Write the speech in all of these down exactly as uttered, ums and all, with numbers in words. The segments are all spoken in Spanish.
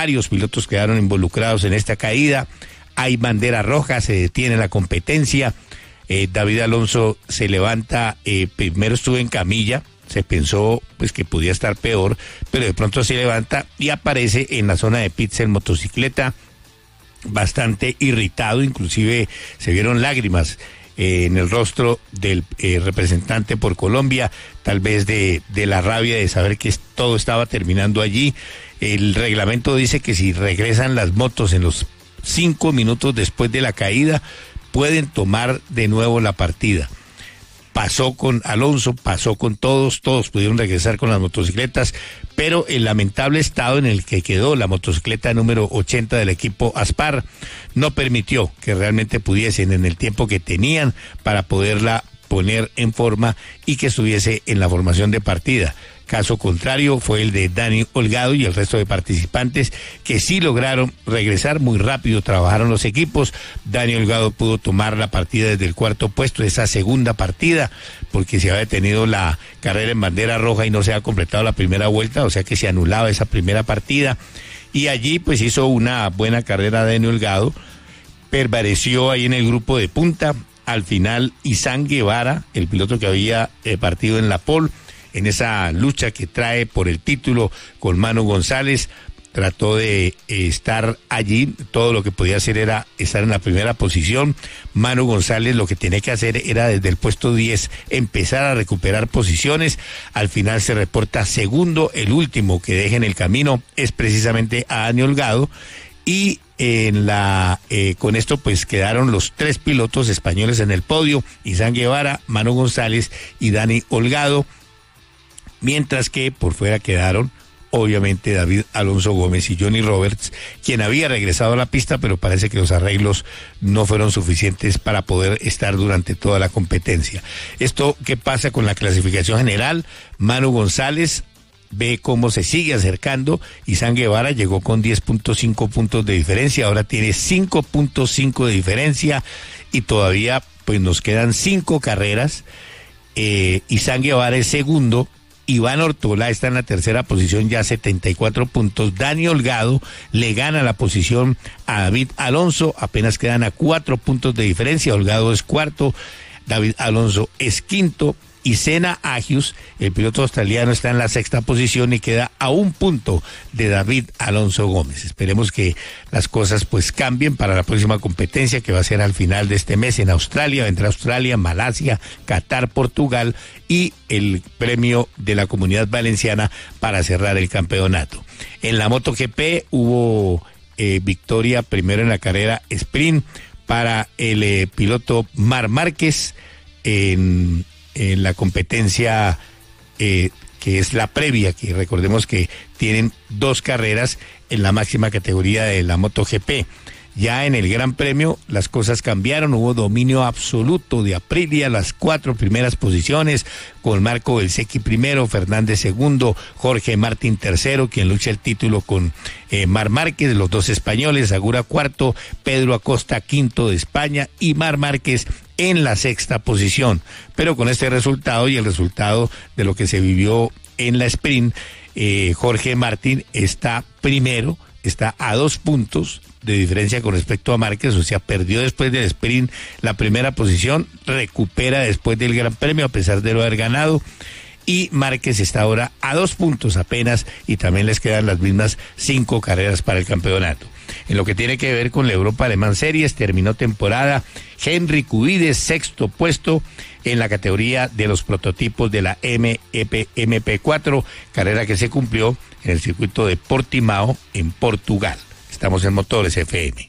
varios pilotos quedaron involucrados en esta caída. Hay bandera roja, se detiene la competencia. Eh, David Alonso se levanta, eh, primero estuvo en camilla, se pensó pues que podía estar peor, pero de pronto se levanta y aparece en la zona de pits en motocicleta, bastante irritado, inclusive se vieron lágrimas eh, en el rostro del eh, representante por Colombia, tal vez de, de la rabia de saber que todo estaba terminando allí. El reglamento dice que si regresan las motos en los cinco minutos después de la caída, pueden tomar de nuevo la partida. Pasó con Alonso, pasó con todos, todos pudieron regresar con las motocicletas, pero el lamentable estado en el que quedó la motocicleta número ochenta del equipo Aspar no permitió que realmente pudiesen en el tiempo que tenían para poderla poner en forma y que estuviese en la formación de partida. Caso contrario fue el de Dani Holgado y el resto de participantes que sí lograron regresar muy rápido, trabajaron los equipos. Dani Holgado pudo tomar la partida desde el cuarto puesto, esa segunda partida, porque se había detenido la carrera en bandera roja y no se había completado la primera vuelta, o sea que se anulaba esa primera partida. Y allí pues hizo una buena carrera Dani Holgado, permaneció ahí en el grupo de punta. Al final Izan Guevara, el piloto que había eh, partido en la pole, en esa lucha que trae por el título con Manu González, trató de eh, estar allí, todo lo que podía hacer era estar en la primera posición. Manu González lo que tenía que hacer era desde el puesto diez empezar a recuperar posiciones. Al final se reporta segundo, el último que deja en el camino es precisamente a Dani Holgado, y en la eh, con esto pues quedaron los tres pilotos españoles en el podio: Izan Guevara, Manu González y Dani Holgado. Mientras que por fuera quedaron, obviamente, David Alonso Gómez y Johnny Roberts, quien había regresado a la pista, pero parece que los arreglos no fueron suficientes para poder estar durante toda la competencia. Esto, ¿qué pasa con la clasificación general? Manu González ve cómo se sigue acercando. Izan Guevara llegó con diez punto cinco puntos de diferencia, ahora tiene cinco punto cinco de diferencia y todavía pues nos quedan cinco carreras. Eh, Izan Guevara es segundo. Iván Ortola está en la tercera posición, ya setenta y cuatro puntos. Dani Holgado le gana la posición a David Alonso, apenas quedan a cuatro puntos de diferencia. Holgado es cuarto, David Alonso es quinto, y Senna Agius, el piloto australiano, está en la sexta posición y queda a un punto de David Alonso Gómez. Esperemos que las cosas pues cambien para la próxima competencia, que va a ser al final de este mes en Australia. Vendrá Australia, Malasia, Qatar, Portugal y el premio de la Comunidad Valenciana para cerrar el campeonato. En la MotoGP hubo eh, victoria primero en la carrera sprint para el eh, piloto Marc Márquez en en la competencia eh, que es la previa, que recordemos que tienen dos carreras en la máxima categoría de la MotoGP. Ya en el Gran Premio las cosas cambiaron, hubo dominio absoluto de Aprilia, las cuatro primeras posiciones, con Marco Bezzecchi primero, Fernández segundo, Jorge Martín tercero, quien lucha el título con eh, Marc Márquez, los dos españoles, Agura cuarto, Pedro Acosta quinto de España y Marc Márquez en la sexta posición. Pero con este resultado y el resultado de lo que se vivió en la sprint, eh, Jorge Martín está primero, está a dos puntos de diferencia con respecto a Márquez, o sea, perdió después del sprint la primera posición, recupera después del Gran Premio a pesar de no haber ganado, y Márquez está ahora a dos puntos apenas y también les quedan las mismas cinco carreras para el campeonato. En lo que tiene que ver con la Europa Alemán Series, terminó temporada Henry Cubides, sexto puesto en la categoría de los prototipos de la M P cuatro, carrera que se cumplió en el circuito de Portimao en Portugal. Estamos en Motores F M.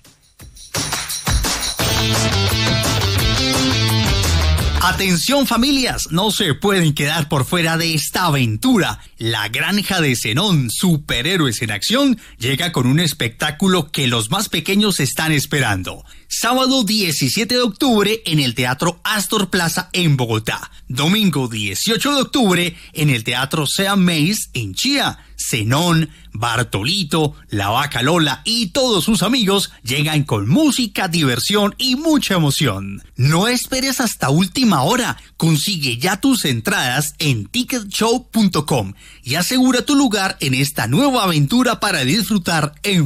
Atención familias, no se pueden quedar por fuera de esta aventura. La Granja de Zenón, superhéroes en acción, llega con un espectáculo que los más pequeños están esperando. Sábado diecisiete de octubre en el Teatro Astor Plaza en Bogotá. Domingo dieciocho de octubre en el Teatro Sea Mays en Chía. Zenón, Bartolito, La Vaca Lola y todos sus amigos llegan con música, diversión y mucha emoción. No esperes hasta última hora. Consigue ya tus entradas en ticket show punto com y asegura tu lugar en esta nueva aventura para disfrutar en